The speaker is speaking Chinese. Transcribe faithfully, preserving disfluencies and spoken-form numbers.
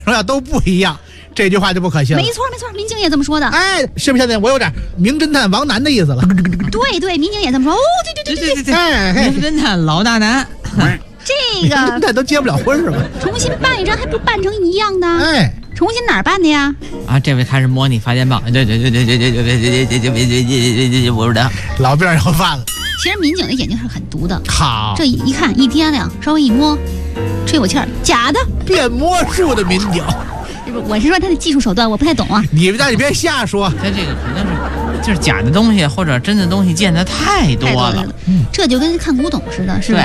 说要都不一样，这句话就不可信了。 没错没错，民警也这么说的。 哎，是不是现在我有点名侦探王楠的意思了？ 对对，民警也这么说。哦，对对对对对， 哎， 名侦探老大难。 这个侦探都结不了婚是吧？ 重新办一张还不办成一样的？ 哎， 重新哪儿办的呀？ 啊，这位开始模拟发电报。对对对对对对对对对对对对对，我知道。 老病要犯了。 其实民警的眼睛是很毒的。 好， 这一看一掂量，稍微一摸，吹口气儿，假的。 变魔术的民警。 我是说他的技术手段，我不太懂啊。 你那你别瞎说， 他这个肯定是就是假的东西或者真的东西见的太多了， 嗯，这就跟看古董似的，是吧？